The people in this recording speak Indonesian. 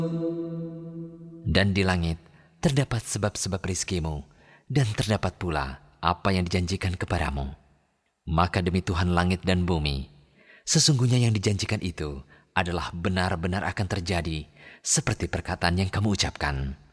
Dan di langit terdapat sebab-sebab rizkimu, dan terdapat pula apa yang dijanjikan kepadamu. Maka demi Tuhan langit dan bumi, sesungguhnya yang dijanjikan itu adalah benar-benar akan terjadi seperti perkataan yang kamu ucapkan.